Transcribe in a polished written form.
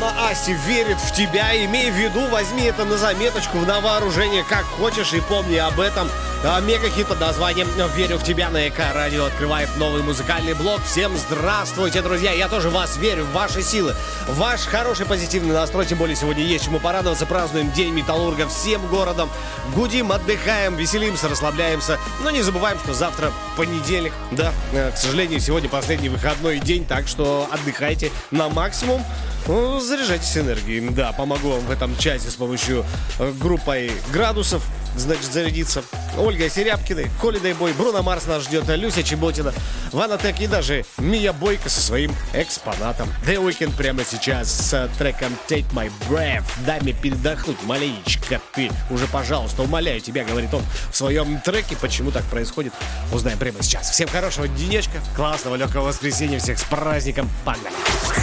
Мама Асти верит в тебя. Имей в виду, возьми это на заметочку, на вооружение, как хочешь, и помни об этом. Мега-хит под названием «Верю в тебя» на ЭК-радио открывает новый музыкальный блок. Всем здравствуйте, друзья! Я тоже в вас верю, в ваши силы, в ваш хороший позитивный настрой. Тем более сегодня есть чему порадоваться. Празднуем День металлурга всем городом. Гудим, отдыхаем, веселимся, расслабляемся. Но не забываем, что завтра понедельник. Да, к сожалению, сегодня последний выходной день, так что отдыхайте на максимум. Заряжайтесь энергией. Да, помогу вам в этом часе с помощью группы градусов. Значит, зарядиться. Ольга Серябкина, Holiday Boy, Бруно Марс нас ждет, Люся Чеботина, Ванатек и даже Мия Бойко со своим экспонатом. The Weeknd прямо сейчас с треком Take My Breath. Дай мне передохнуть маленечко, ты уже, пожалуйста, умоляю тебя, говорит он в своем треке. Почему так происходит, узнаем прямо сейчас. Всем хорошего денечка, классного легкого воскресенья, всех с праздником, погнали!